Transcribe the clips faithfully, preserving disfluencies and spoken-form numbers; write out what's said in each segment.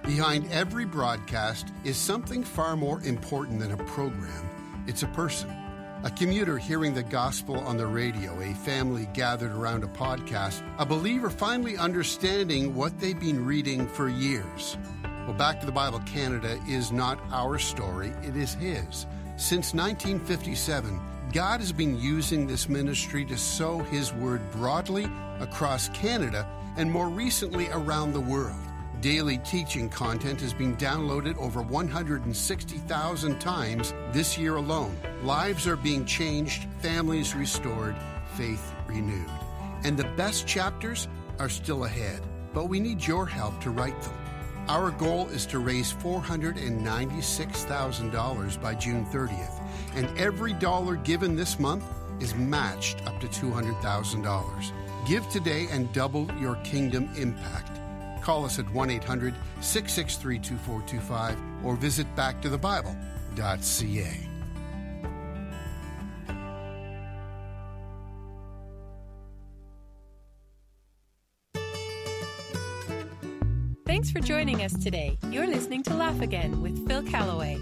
Behind every broadcast is something far more important than a program. It's a person. A commuter hearing the gospel on the radio, a family gathered around a podcast, a believer finally understanding what they've been reading for years. Well, Back to the Bible Canada is not our story, it is His. Since nineteen fifty-seven, God has been using this ministry to sow His word broadly across Canada and more recently around the world. Daily teaching content has been downloaded over one hundred sixty thousand times this year alone. Lives are being changed, families restored, faith renewed. And the best chapters are still ahead, but we need your help to write them. Our goal is to raise four hundred ninety-six thousand dollars by June thirtieth, and every dollar given this month is matched up to two hundred thousand dollars. Give today and double your kingdom impact. Call us at one eight hundred, six six three, two four two five or visit back to the bible dot c a. Thanks for joining us today. You're listening to Laugh Again with Phil Callaway.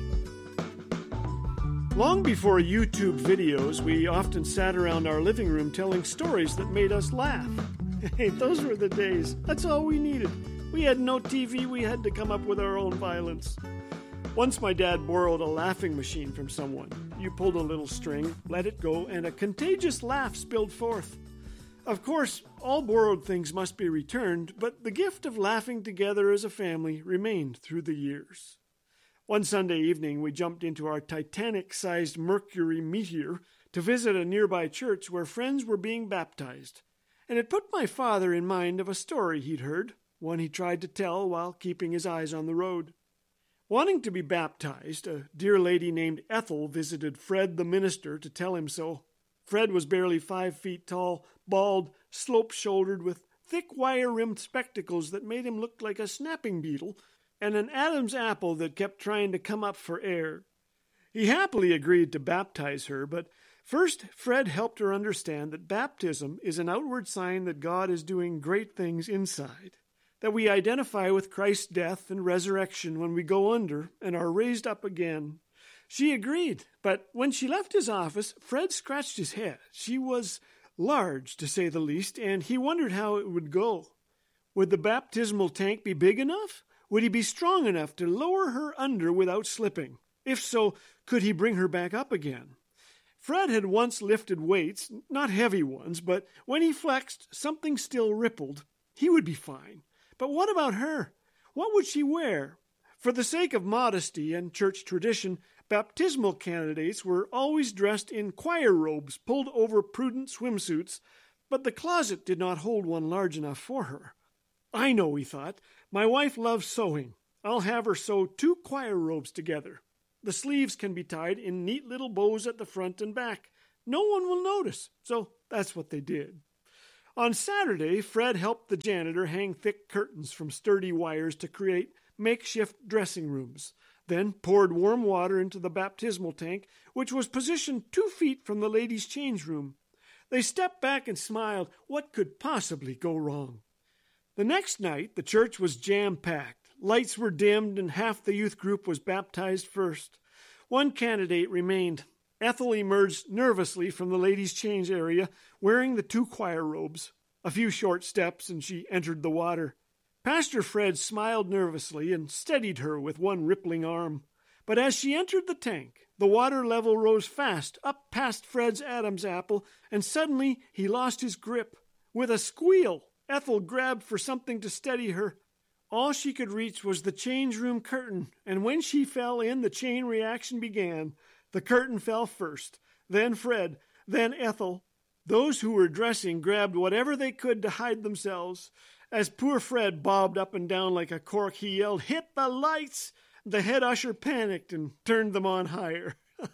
Long before YouTube videos, we often sat around our living room telling stories that made us laugh. Hey, those were the days. That's all we needed. We had no T V, we had to come up with our own violence. Once my dad borrowed a laughing machine from someone. You pulled a little string, let it go, and a contagious laugh spilled forth. Of course, all borrowed things must be returned, but the gift of laughing together as a family remained through the years. One Sunday evening, we jumped into our Titanic-sized Mercury Meteor to visit a nearby church where friends were being baptized. And it put my father in mind of a story he'd heard, one he tried to tell while keeping his eyes on the road. Wanting to be baptized, a dear lady named Ethel visited Fred the minister to tell him so. Fred was barely five feet tall, bald, slope-shouldered, with thick wire-rimmed spectacles that made him look like a snapping beetle, and an Adam's apple that kept trying to come up for air. He happily agreed to baptize her, but first, Fred helped her understand that baptism is an outward sign that God is doing great things inside, that we identify with Christ's death and resurrection when we go under and are raised up again. She agreed, but when she left his office, Fred scratched his head. She was large, to say the least, and he wondered how it would go. Would the baptismal tank be big enough? Would he be strong enough to lower her under without slipping? If so, could he bring her back up again? Fred had once lifted weights, not heavy ones, but when he flexed, something still rippled. He would be fine. But what about her? What would she wear? For the sake of modesty and church tradition, baptismal candidates were always dressed in choir robes pulled over prudent swimsuits, but the closet did not hold one large enough for her. I know, he thought. My wife loves sewing. I'll have her sew two choir robes together. The sleeves can be tied in neat little bows at the front and back. No one will notice, so that's what they did. On Saturday, Fred helped the janitor hang thick curtains from sturdy wires to create makeshift dressing rooms, then poured warm water into the baptismal tank, which was positioned two feet from the ladies' change room. They stepped back and smiled. What could possibly go wrong? The next night, the church was jam-packed. Lights were dimmed, and half the youth group was baptized first. One candidate remained. Ethel emerged nervously from the ladies' change area, wearing the two choir robes. A few short steps, and she entered the water. Pastor Fred smiled nervously and steadied her with one rippling arm. But as she entered the tank, the water level rose fast, up past Fred's Adam's apple, and suddenly he lost his grip. With a squeal, Ethel grabbed for something to steady her. All she could reach was the change room curtain, and when she fell in, the chain reaction began. The curtain fell first, then Fred, then Ethel. Those who were dressing grabbed whatever they could to hide themselves. As poor Fred bobbed up and down like a cork, he yelled, "Hit the lights!" The head usher panicked and turned them on higher.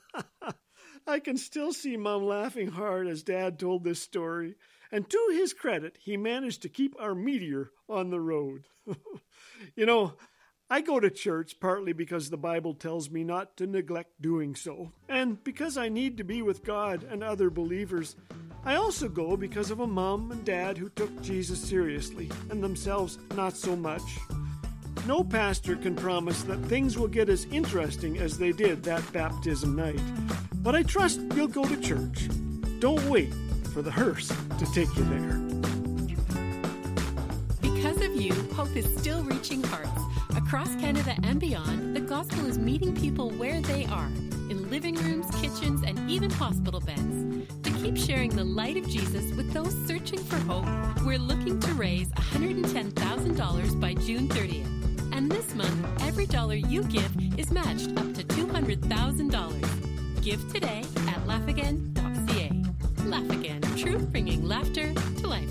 I can still see Mom laughing hard as Dad told this story. And to his credit, he managed to keep our meteor on the road. You know, I go to church partly because the Bible tells me not to neglect doing so, and because I need to be with God and other believers. I also go because of a mom and dad who took Jesus seriously, and themselves not so much. No pastor can promise that things will get as interesting as they did that baptism night. But I trust you'll go to church. Don't wait for the hearse to take you there. Because of you, hope is still reaching hearts. Across Canada and beyond, the gospel is meeting people where they are, in living rooms, kitchens, and even hospital beds. To keep sharing the light of Jesus with those searching for hope, we're looking to raise one hundred ten thousand dollars by June thirtieth. And this month, every dollar you give is matched up to two hundred thousand dollars. Give today at laugh again dot c a. Laugh Again, truth bringing laughter to life.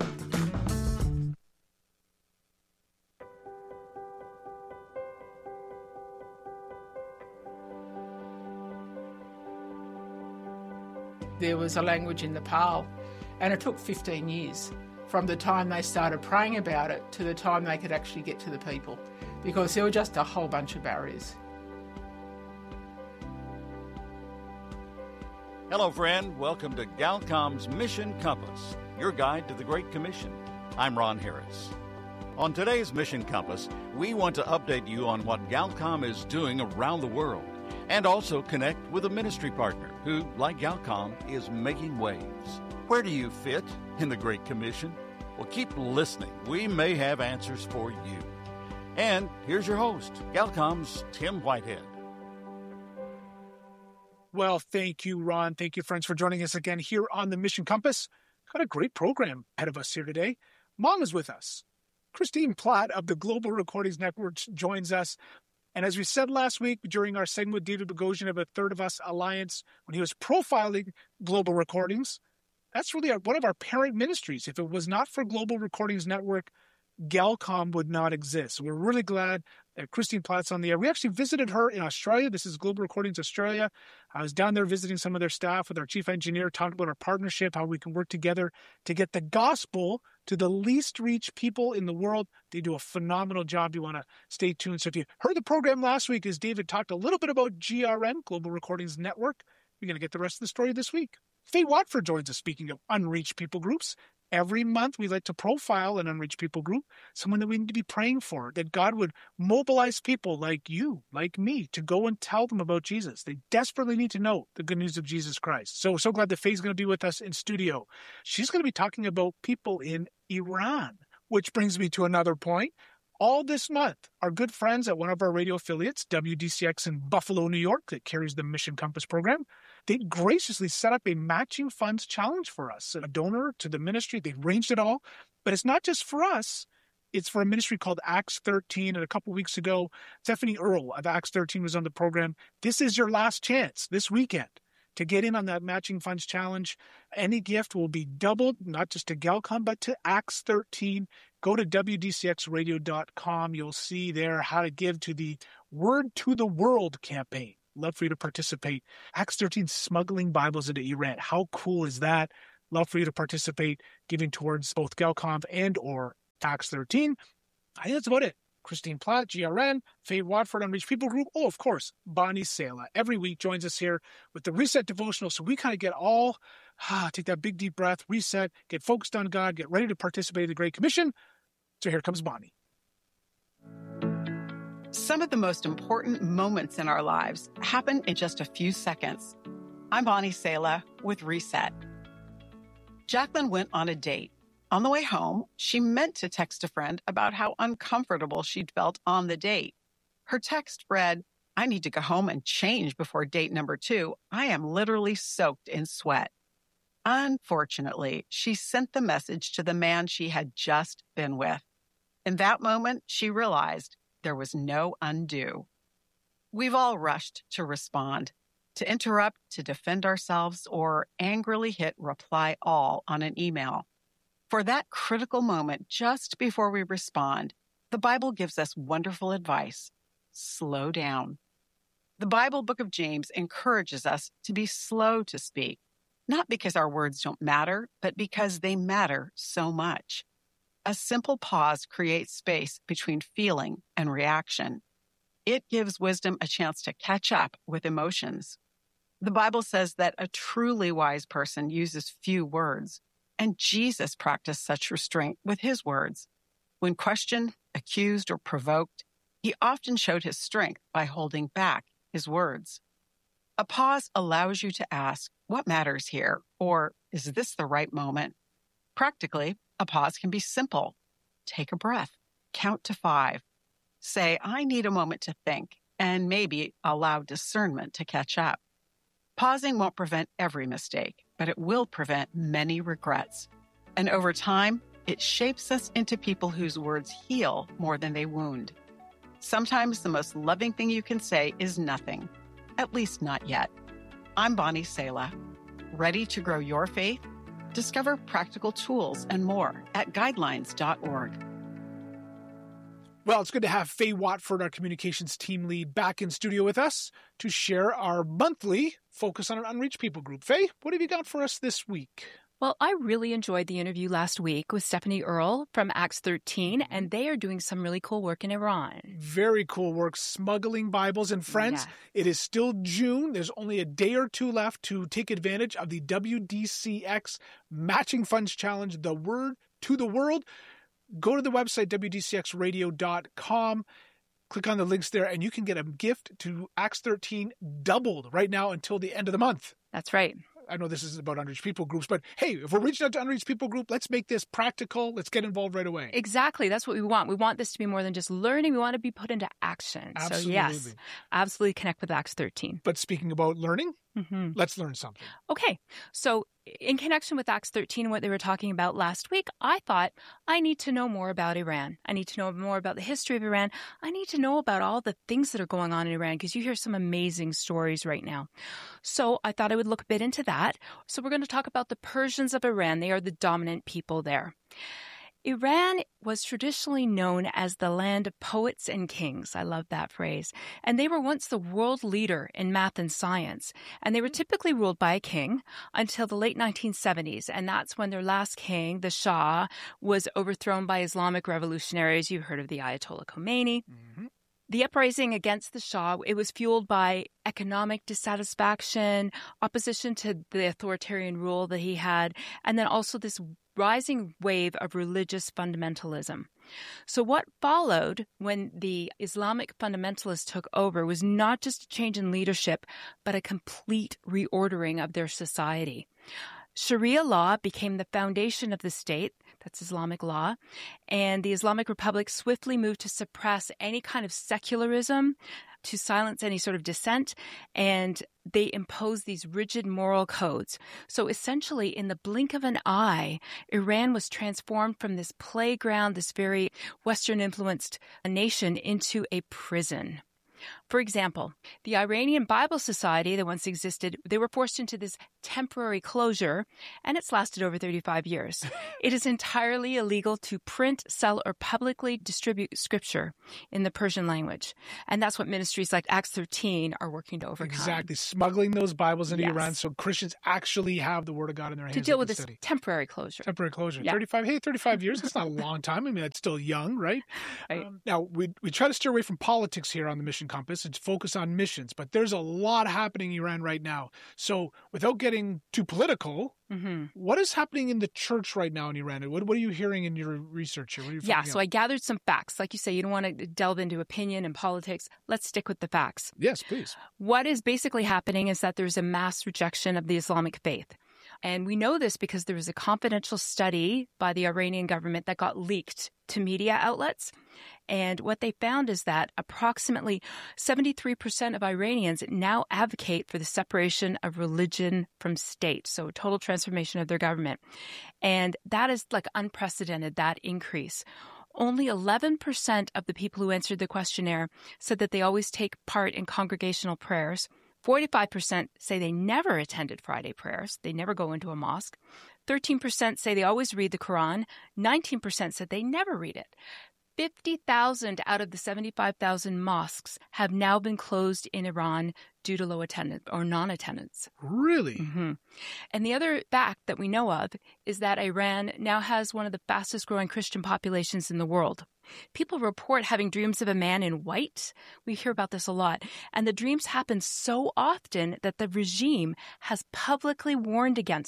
There was a language in Nepal, and it took fifteen years from the time they started praying about it to the time they could actually get to the people, because there were just a whole bunch of barriers. Hello, friend. Welcome to Galcom's Mission Compass, your guide to the Great Commission. I'm Ron Harris. On today's Mission Compass, we want to update you on what Galcom is doing around the world, and also connect with a ministry partner who, like Galcom, is making waves. Where do you fit in the Great Commission? Well, keep listening. We may have answers for you. And here's your host, Galcom's Tim Whitehead. Well, thank you, Ron. Thank you, friends, for joining us again here on the Mission Compass. Got a great program ahead of us here today. Mom is with us. Christine Platt of the Global Recordings Network joins us. And as we said last week during our segment with David Bogosian of A Third of Us Alliance, when he was profiling Global Recordings, that's really our, one of our parent ministries. If it was not for Global Recordings Network, Galcom would not exist. So we're really glad that Christine Platt's on the air. We actually visited her in Australia. This is Global Recordings Australia. I was down there visiting some of their staff with our chief engineer, talking about our partnership, how we can work together to get the gospel to the least reached people in the world. They do a phenomenal job. You want to stay tuned. So if you heard the program last week, as David talked a little bit about G R N, Global Recordings Network, you're going to get the rest of the story this week. Faye Watford joins us, speaking of unreached people groups. Every month, we like to profile an unreached people group, someone that we need to be praying for, that God would mobilize people like you, like me, to go and tell them about Jesus. They desperately need to know the good news of Jesus Christ. So, so glad that Faye's going to be with us in studio. She's going to be talking about people in Iran, which brings me to another point. All this month, our good friends at one of our radio affiliates, W D C X in Buffalo, New York, that carries the Mission Compass program, they graciously set up a matching funds challenge for us. A donor to the ministry, they arranged it all. But it's not just for us. It's for a ministry called Acts thirteen. And a couple weeks ago, Stephanie Earle of Acts thirteen was on the program. This is your last chance this weekend to get in on that matching funds challenge. Any gift will be doubled, not just to Galcom, but to Acts thirteen. Go to W D C X radio dot com. You'll see there how to give to the Word to the World campaign. Love for you to participate. Acts thirteen, smuggling Bibles into Iran. How cool is that? Love for you to participate, giving towards both Galcom and or Acts thirteen. I think that's about it. Christine Platt, G R N, Faye Watford, Unreached People Group. Oh, of course, Bonnie Sala. Every week joins us here with the Reset Devotional. So we kind of get all, ah, take that big deep breath, reset, get focused on God, get ready to participate in the Great Commission. So here comes Bonnie. Some of the most important moments in our lives happen in just a few seconds. I'm Bonnie Sala with Reset. Jacqueline went on a date. On the way home, she meant to text a friend about how uncomfortable she'd felt on the date. Her text read, "I need to go home and change before date number two. I am literally soaked in sweat." Unfortunately, she sent the message to the man she had just been with. In that moment, she realized there was no undo. We've all rushed to respond, to interrupt, to defend ourselves, or angrily hit reply all on an email. For that critical moment just before we respond, the Bible gives us wonderful advice. Slow down. The Bible book of James encourages us to be slow to speak, not because our words don't matter, but because they matter so much. A simple pause creates space between feeling and reaction. It gives wisdom a chance to catch up with emotions. The Bible says that a truly wise person uses few words, and Jesus practiced such restraint with his words. When questioned, accused, or provoked, he often showed his strength by holding back his words. A pause allows you to ask, what matters here? Or, is this the right moment? Practically, a pause can be simple. Take a breath, count to five, say, I need a moment to think, and maybe allow discernment to catch up. Pausing won't prevent every mistake, but it will prevent many regrets. And over time, it shapes us into people whose words heal more than they wound. Sometimes the most loving thing you can say is nothing, at least not yet. I'm Bonnie Sala. Ready to grow your faith? Discover practical tools and more at guidelines dot org. Well, it's good to have Faye Watford, our communications team lead, back in studio with us to share our monthly Focus on an Unreached People group. Faye, what have you got for us this week? Well, I really enjoyed the interview last week with Stephanie Earle from Acts thirteen, and they are doing some really cool work in Iran. Very cool work, smuggling Bibles. And friends, Yes. It is still June. There's only a day or two left to take advantage of the W D C X Matching Funds Challenge, The Word to the World. Go to the website, W D C X radio dot com. Click on the links there, and you can get a gift to Acts thirteen doubled right now until the end of the month. That's right. I know this is about Unreached People groups, but hey, if we're reaching out to Unreached People group, let's make this practical. Let's get involved right away. Exactly. That's what we want. We want this to be more than just learning. We want to be put into action. Absolutely. So yes, absolutely connect with Acts thirteen. But speaking about learning, Mm-hmm. let's learn something. Okay. So in connection with Acts thirteen and what they were talking about last week, I thought I need to know more about Iran. I need to know more about the history of Iran. I need to know about all the things that are going on in Iran because you hear some amazing stories right now. So I thought I would look a bit into that. So we're going to talk about the Persians of Iran. They are the dominant people there. Iran was traditionally known as the land of poets and kings. I love that phrase. And they were once the world leader in math and science. And they were typically ruled by a king until the late nineteen seventies. And that's when their last king, the Shah, was overthrown by Islamic revolutionaries. You've heard of the Ayatollah Khomeini. Mm-hmm. The uprising against the Shah, it was fueled by economic dissatisfaction, opposition to the authoritarian rule that he had, and then also this rising wave of religious fundamentalism. So what followed when the Islamic fundamentalists took over was not just a change in leadership, but a complete reordering of their society. Sharia law became the foundation of the state. That's Islamic law. And the Islamic Republic swiftly moved to suppress any kind of secularism, to silence any sort of dissent, and they imposed these rigid moral codes. So essentially, in the blink of an eye, Iran was transformed from this playground, this very Western-influenced nation, into a prison. For example, the Iranian Bible Society that once existed, they were forced into this temporary closure, and it's lasted over thirty-five years. It is entirely illegal to print, sell, or publicly distribute scripture in the Persian language. And that's what ministries like Acts thirteen are working to overcome. Exactly. Smuggling those Bibles into Yes. Iran so Christians actually have the Word of God in their hands. To deal they with can this study. temporary closure. Temporary closure. Yeah. thirty-five, hey, thirty-five years, that's not a long time. I mean, that's still young, right? Right. Um, now, we, we try to steer away from politics here on the Mission Compass and focus on missions, but there's a lot happening in Iran right now. So without getting too political, Mm-hmm. what is happening in the church right now in Iran? What, what are you hearing in your research here? What are you Yeah, finding so out? I gathered some facts. Like you say, you don't want to delve into opinion and politics. Let's stick with the facts. Yes, please. What is basically happening is that there's a mass rejection of the Islamic faith. And we know this because there was a confidential study by the Iranian government that got leaked to media outlets. And what they found is that approximately seventy-three percent of Iranians now advocate for the separation of religion from state. So a total transformation of their government. And that is like unprecedented, that increase. Only eleven percent of the people who answered the questionnaire said that they always take part in congregational prayers. forty-five percent say they never attended Friday prayers. They never go into a mosque. thirteen percent say they always read the Quran. nineteen percent said they never read it. fifty thousand out of the seventy-five thousand mosques have now been closed in Iran due to low attendance or non-attendance. Really? Mm-hmm. And the other fact that we know of is that Iran now has one of the fastest growing Christian populations in the world. People report having dreams of a man in white. We hear about this a lot. And the dreams happen so often that the regime has publicly warned against it.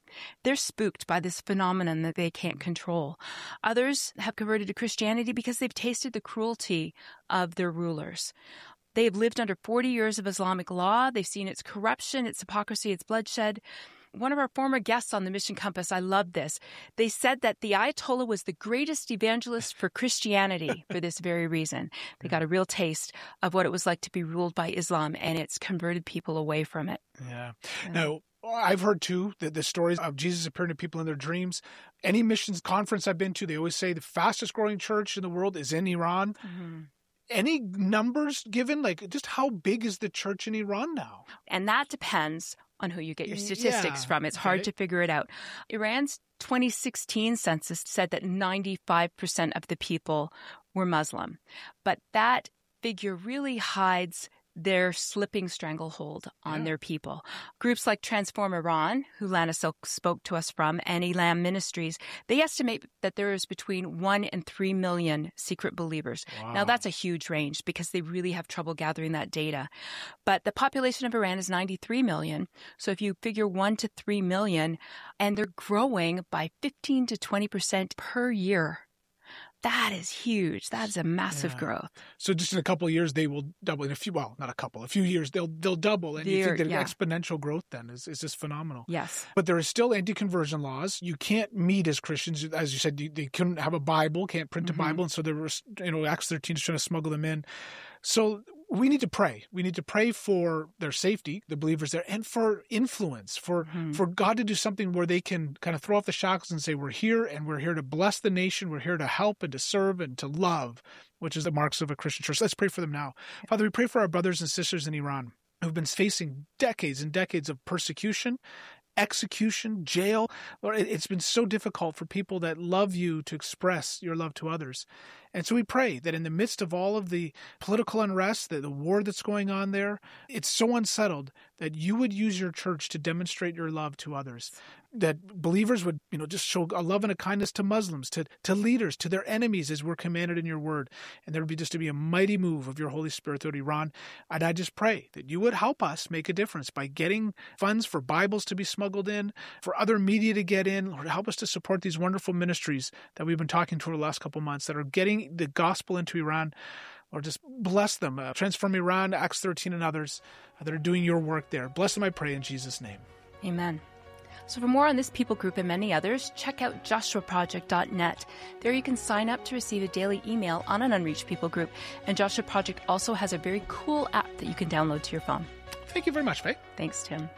They're spooked by this phenomenon that they can't control. Others have converted to Christianity because they've tasted the cruelty of their rulers. They've lived under forty years of Islamic law. They've seen its corruption, its hypocrisy, its bloodshed. One of our former guests on the Mission Compass, I love this. They said that the Ayatollah was the greatest evangelist for Christianity for this very reason. They got a real taste of what it was like to be ruled by Islam, and it's converted people away from it. Yeah. yeah. Now, I've heard, too, the, the stories of Jesus appearing to people in their dreams. Any missions conference I've been to, they always say the fastest growing church in the world is in Iran. Mm-hmm. Any numbers given? Like, just how big is the church in Iran now? And that depends on who you get your statistics yeah, from. It's okay. hard to figure it out. Iran's twenty sixteen census said that ninety-five percent of the people were Muslim. But that figure really hides their slipping stranglehold on yeah. their people. Groups like Transform Iran, who Lana Silk spoke to us from, and Elam Ministries, they estimate that there is between one and three million secret believers. Wow. Now, that's a huge range because they really have trouble gathering that data. But the population of Iran is ninety-three million. So if you figure one to three million, and they're growing by fifteen to twenty percent per year. That is huge. That is a massive yeah. growth. So just in a couple of years, they will double. In a few, well, not a couple, a few years, they'll they'll double. And you think that yeah. exponential growth then is, is just phenomenal. Yes. But there is still anti-conversion laws. You can't meet as Christians. As you said, you, they couldn't have a Bible, can't print mm-hmm. a Bible. And so there was, you know, Acts thirteen is trying to smuggle them in. So we need to pray. We need to pray for their safety, the believers there, and for influence, for mm-hmm. for God to do something where they can kind of throw off the shackles and say, we're here and we're here to bless the nation. We're here to help and to serve and to love, which is the marks of a Christian church. Let's pray for them now. Father, we pray for our brothers and sisters in Iran who've been facing decades and decades of persecution, execution, jail. Lord, it's been so difficult for people that love you to express your love to others. And so we pray that in the midst of all of the political unrest, the, the war that's going on there, it's so unsettled that you would use your church to demonstrate your love to others, that believers would, you know, just show a love and a kindness to Muslims, to, to leaders, to their enemies as we're commanded in your word. And there would be just to be a mighty move of your Holy Spirit through Iran. And I just pray that you would help us make a difference by getting funds for Bibles to be smuggled in, for other media to get in. Lord, help us to support these wonderful ministries that we've been talking to over the last couple of months that are getting the gospel into Iran. Lord, just bless them. Uh, Transform Iran, Acts thirteen, and others uh, that are doing your work there. Bless them, I pray, in Jesus' name. Amen. So for more on this people group and many others, check out joshua project dot net. There you can sign up to receive a daily email on an unreached people group. And Joshua Project also has a very cool app that you can download to your phone. Thank you very much, Faye. Thanks, Tim.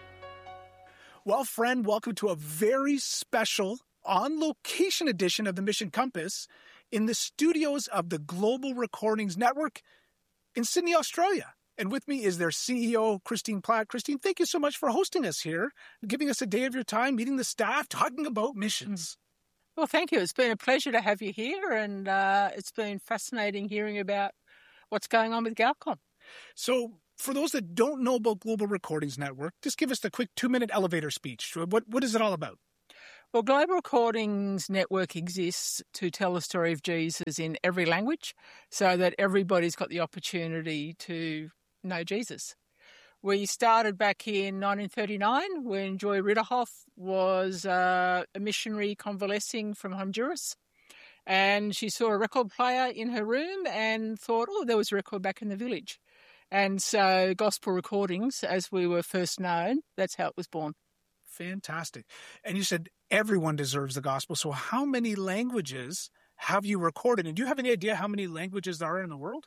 Well, friend, welcome to a very special on-location edition of the Mission Compass in the studios of the Global Recordings Network in Sydney, Australia. And with me is their C E O, Christine Platt. Christine, thank you so much for hosting us here, giving us a day of your time, meeting the staff, talking about missions. Well, thank you. It's been a pleasure to have you here, and uh, it's been fascinating hearing about what's going on with Galcom. So for those that don't know about Global Recordings Network, just give us the quick two-minute elevator speech. What What is it all about? Well, Global Recordings Network exists to tell the story of Jesus in every language so that everybody's got the opportunity to know Jesus. We started back in nineteen thirty-nine when Joy Ritterhoff was uh, a missionary convalescing from Honduras, and she saw a record player in her room and thought, oh, there was a record back in the village. And so Gospel Recordings, as we were first known, that's how it was born. Fantastic. And you said everyone deserves the gospel. So how many languages have you recorded? And do you have any idea how many languages there are in the world?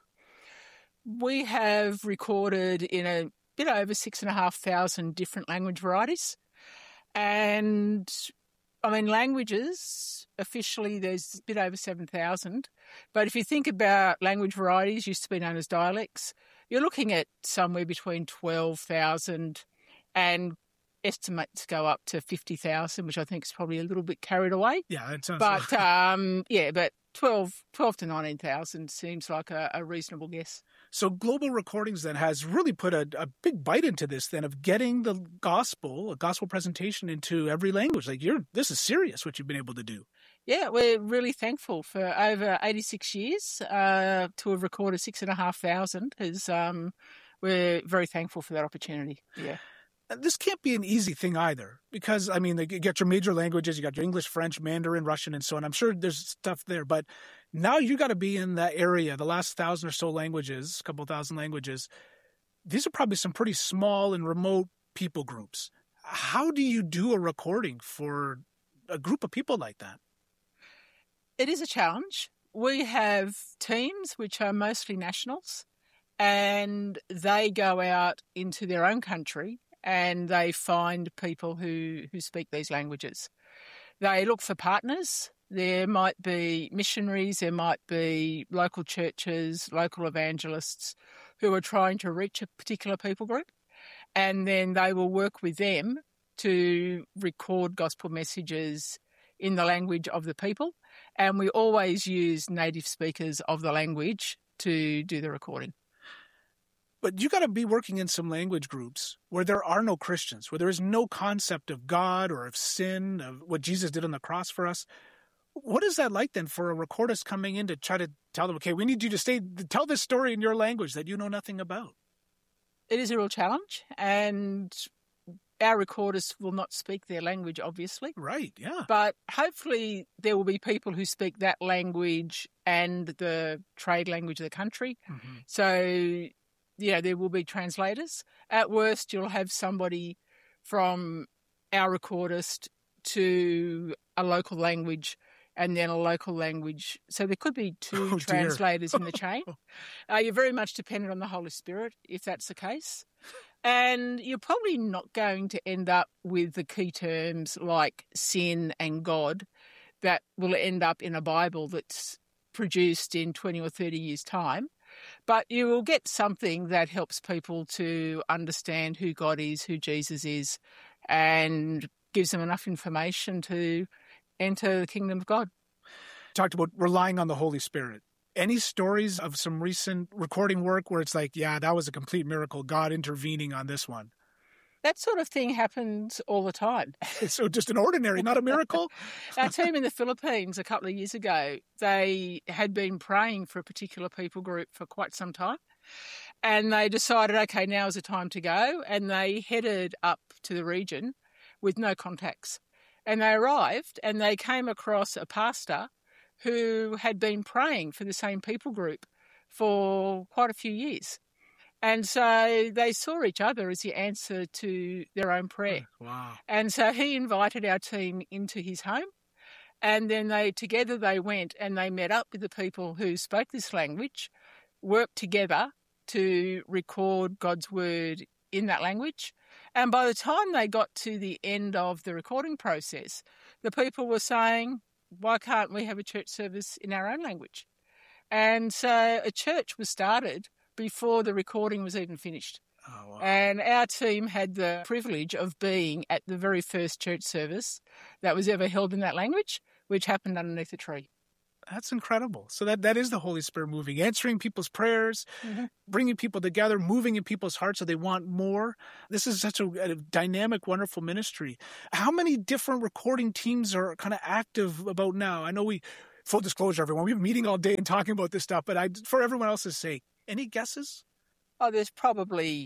We have recorded in a bit over six and a half thousand different language varieties. And I mean, languages, officially there's a bit over seven thousand. But if you think about language varieties, used to be known as dialects, you're looking at somewhere between twelve thousand and estimates go up to fifty thousand, which I think is probably a little bit carried away. Yeah, that sounds But, like... um, yeah, but twelve, twelve to nineteen thousand seems like a, a reasonable guess. So Global Recordings then has really put a, a big bite into this then of getting the gospel, a gospel presentation into every language. Like you're, this is serious what you've been able to do. Yeah, we're really thankful for over eighty-six years uh, to have recorded six and a half thousand. Is um, we're very thankful for that opportunity. Yeah. This can't be an easy thing either, because, I mean, you get your major languages, you got your English, French, Mandarin, Russian, and so on. I'm sure there's stuff there, but now you got to be in that area, the last thousand or so languages, a couple thousand languages. These are probably some pretty small and remote people groups. How do you do a recording for a group of people like that? It is a challenge. We have teams which are mostly nationals, and they go out into their own country and they find people who, who speak these languages. They look for partners. There might be missionaries, there might be local churches, local evangelists who are trying to reach a particular people group, and then they will work with them to record gospel messages in the language of the people. And we always use native speakers of the language to do the recording. But you got to be working in some language groups where there are no Christians, where there is no concept of God or of sin, of what Jesus did on the cross for us. What is that like then for a recordist coming in to try to tell them, okay, we need you to stay, tell this story in your language that you know nothing about? It is a real challenge, and our recorders will not speak their language, obviously. Right, yeah. But hopefully there will be people who speak that language and the trade language of the country. Mm-hmm. So, yeah, there will be translators. At worst, you'll have somebody from our recordist to a local language and then a local language. So there could be two oh, translators in the chain. Uh, you're very much dependent on the Holy Spirit, if that's the case. And you're probably not going to end up with the key terms like sin and God that will end up in a Bible that's produced in twenty or thirty years' time. But you will get something that helps people to understand who God is, who Jesus is, and gives them enough information to enter the kingdom of God. Talked about relying on the Holy Spirit. Any stories of some recent recording work where it's like, yeah, that was a complete miracle, God intervening on this one? That sort of thing happens all the time. So just an ordinary, not a miracle? Our team in the Philippines a couple of years ago, they had been praying for a particular people group for quite some time. And they decided, okay, now is the time to go. And they headed up to the region with no contacts. And they arrived and they came across a pastor who had been praying for the same people group for quite a few years. And so they saw each other as the answer to their own prayer. Wow. And so he invited our team into his home. And then they together they went and they met up with the people who spoke this language, worked together to record God's word in that language. And by the time they got to the end of the recording process, the people were saying, why can't we have a church service in our own language? And so a church was started before the recording was even finished. Oh, wow. And our team had the privilege of being at the very first church service that was ever held in that language, which happened underneath a tree. That's incredible. So that, that is the Holy Spirit moving, answering people's prayers, mm-hmm. bringing people together, moving in people's hearts so they want more. This is such a, a dynamic, wonderful ministry. How many different recording teams are kind of active about now? I know we, full disclosure, everyone, we've been meeting all day and talking about this stuff, but I, for everyone else's sake, any guesses? Oh, there's probably,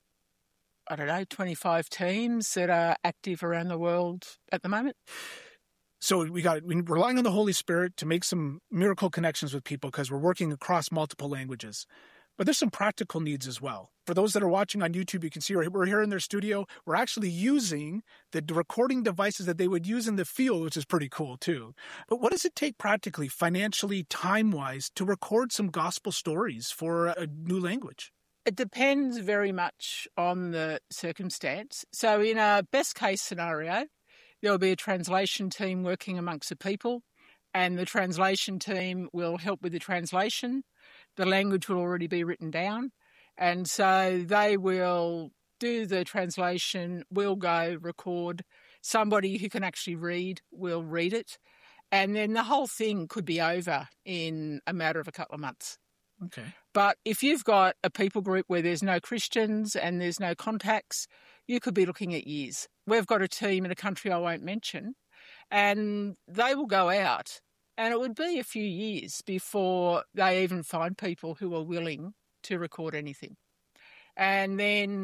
I don't know, twenty-five teams that are active around the world at the moment. So we got we're relying on the Holy Spirit to make some miracle connections with people because we're working across multiple languages. But there's some practical needs as well. For those that are watching on YouTube, you can see we're here in their studio. We're actually using the recording devices that they would use in the field, which is pretty cool too. But what does it take practically, financially, time-wise, to record some gospel stories for a new language? It depends very much on the circumstance. So in a best-case scenario, there will be a translation team working amongst the people, and the translation team will help with the translation. The language will already be written down, and so they will do the translation, we'll go record. Somebody who can actually read will read it, and then the whole thing could be over in a matter of a couple of months. Okay. But if you've got a people group where there's no Christians and there's no contacts, you could be looking at years. We've got a team in a country I won't mention, and they will go out, and it would be a few years before they even find people who are willing to record anything. And then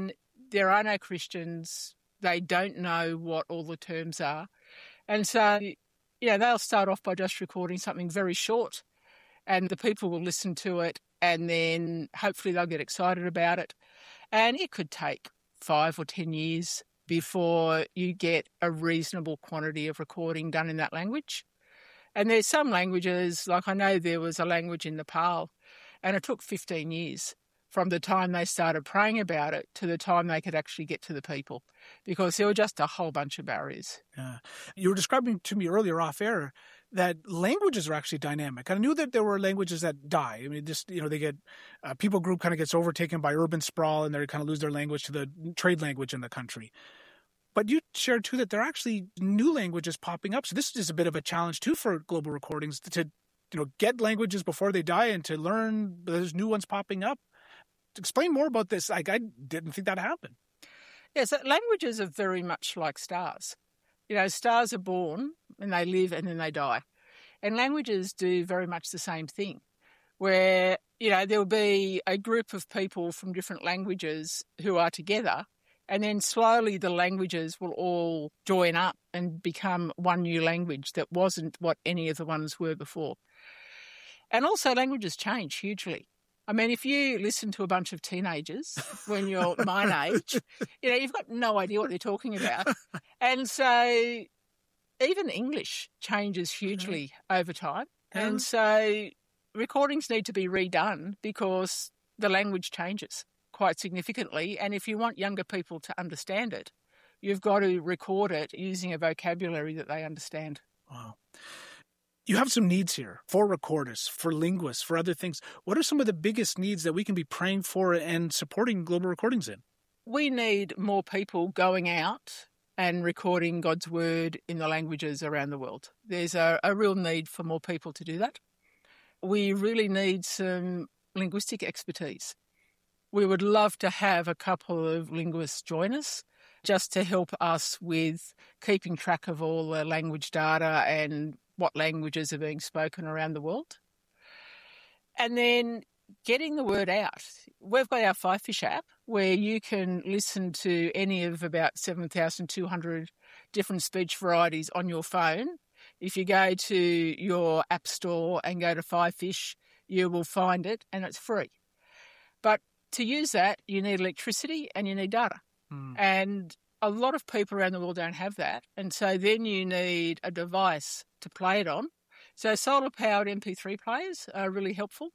there are no Christians. They don't know what all the terms are. And so, you know, they'll start off by just recording something very short, and the people will listen to it, and then hopefully they'll get excited about it. And it could take five or ten years before you get a reasonable quantity of recording done in that language. And there's some languages, like I know there was a language in Nepal, and it took fifteen years from the time they started praying about it to the time they could actually get to the people, because there were just a whole bunch of barriers. Yeah. You were describing to me earlier off air that languages are actually dynamic. I knew that there were languages that die. I mean, just, you know, they get, uh, people group kind of gets overtaken by urban sprawl and they kind of lose their language to the trade language in the country. But you shared too that there are actually new languages popping up. So this is a bit of a challenge too for Global Recordings to, you know, get languages before they die and to learn there's new ones popping up. Explain more about this. Like, I didn't think that happened. Yes, languages are very much like stars. You know, stars are born and they live and then they die. And languages do very much the same thing, where, you know, there'll be a group of people from different languages who are together, and then slowly the languages will all join up and become one new language that wasn't what any of the ones were before. And also languages change hugely. I mean, if you listen to a bunch of teenagers when you're my age, you know, you've got no idea what they're talking about. And so even English changes hugely over time. And so recordings need to be redone because the language changes quite significantly. And if you want younger people to understand it, you've got to record it using a vocabulary that they understand. Wow. You have some needs here for recordists, for linguists, for other things. What are some of the biggest needs that we can be praying for and supporting Global Recordings in? We need more people going out and recording God's word in the languages around the world. There's a, a real need for more people to do that. We really need some linguistic expertise. We would love to have a couple of linguists join us just to help us with keeping track of all the language data and what languages are being spoken around the world. And then getting the word out. We've got our Five Fish app where you can listen to any of about seven thousand two hundred different speech varieties on your phone. If you go to your app store and go to Five Fish, you will find it and it's free. But to use that, you need electricity and you need data. Mm. And a lot of people around the world don't have that. And so then you need a device to play it on. So solar-powered M P three players are really helpful,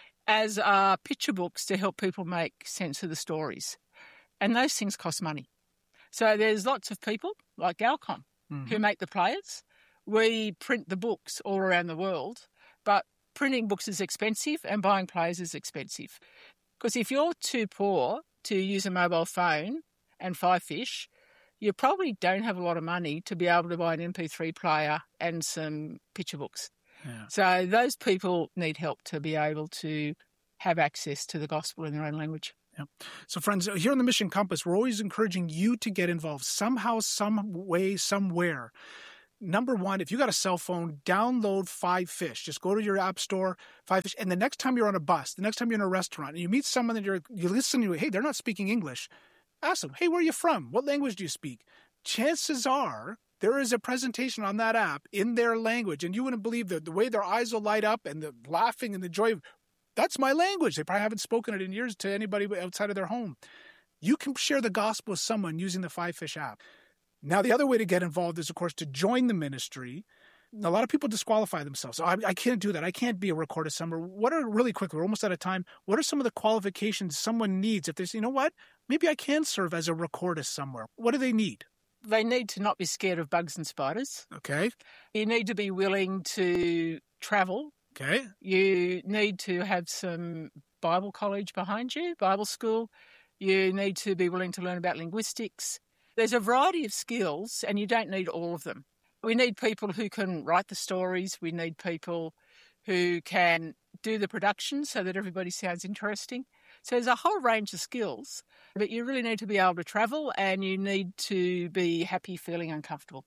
as are picture books to help people make sense of the stories. And those things cost money. So there's lots of people like Galcom mm-hmm. who make the players. We print the books all around the world, but printing books is expensive and buying players is expensive. Because if you're too poor to use a mobile phone and Five Fish, you probably don't have a lot of money to be able to buy an M P three player and some picture books. Yeah. So those people need help to be able to have access to the gospel in their own language. Yeah. So friends, here on the Mission Compass, we're always encouraging you to get involved somehow, some way, somewhere. Number one, if you got a cell phone, download Five Fish. Just go to your app store, Five Fish, and the next time you're on a bus, the next time you're in a restaurant, and you meet someone that you're, you listen to, hey, they're not speaking English. Ask them, hey, where are you from? What language do you speak? Chances are there is a presentation on that app in their language, and you wouldn't believe the, the way their eyes will light up and the laughing and the joy of, that's my language. They probably haven't spoken it in years to anybody outside of their home. You can share the gospel with someone using the Five Fish app. Now, the other way to get involved is, of course, to join the ministry. A lot of people disqualify themselves. Oh, I, I can't do that. I can't be a recordist somewhere. What are, really quickly, we're almost out of time, what are some of the qualifications someone needs if they say, you know what, maybe I can serve as a recordist somewhere? What do they need? They need to not be scared of bugs and spiders. Okay. You need to be willing to travel. Okay. You need to have some Bible college behind you, Bible school. You need to be willing to learn about linguistics. There's a variety of skills, and you don't need all of them. We need people who can write the stories. We need people who can do the production so that everybody sounds interesting. So there's a whole range of skills, but you really need to be able to travel and you need to be happy feeling uncomfortable.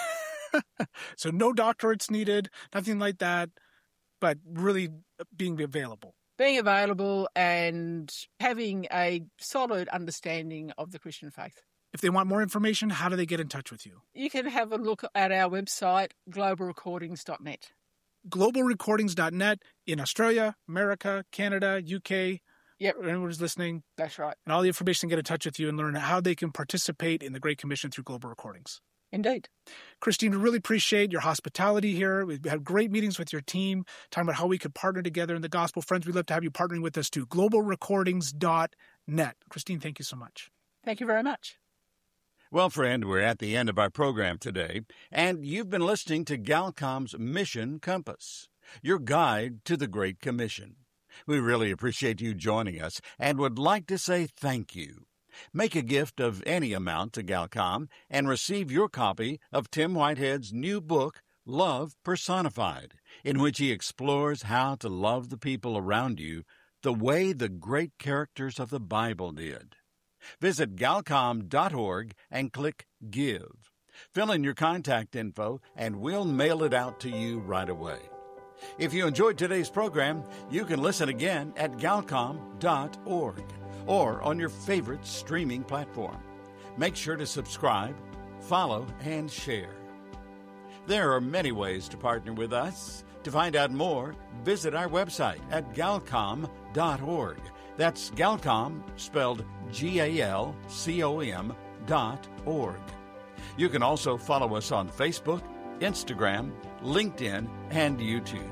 So no doctorates needed, nothing like that, but really being available. being available and having a solid understanding of the Christian faith. If they want more information, how do they get in touch with you? You can have a look at our website, global recordings dot net. global recordings dot net in Australia, America, Canada, U K. Yep. Anyone who's listening. That's right. And all the information to get in touch with you and learn how they can participate in the Great Commission through Global Recordings. Indeed. Christine, we really appreciate your hospitality here. We've had great meetings with your team, talking about how we could partner together in the gospel. Friends, we'd love to have you partnering with us too. global recordings dot net. Christine, thank you so much. Thank you very much. Well, friend, we're at the end of our program today, and you've been listening to Galcom's Mission Compass, your guide to the Great Commission. We really appreciate you joining us and would like to say thank you. Make a gift of any amount to Galcom and receive your copy of Tim Whitehead's new book, Love Personified, in which he explores how to love the people around you the way the great characters of the Bible did. Visit galcom dot org and click Give. Fill in your contact info and we'll mail it out to you right away. If you enjoyed today's program, you can listen again at galcom dot org or on your favorite streaming platform. Make sure to subscribe, follow, and share. There are many ways to partner with us. To find out more, visit our website at galcom dot org. That's Galcom, spelled G A L C O M dot org. You can also follow us on Facebook, Instagram, LinkedIn, and YouTube.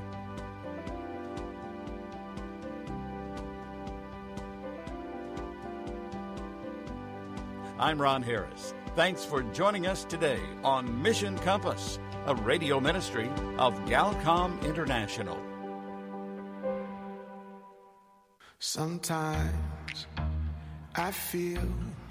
I'm Ron Harris. Thanks for joining us today on Mission Compass, a radio ministry of Galcom International. Sometimes I feel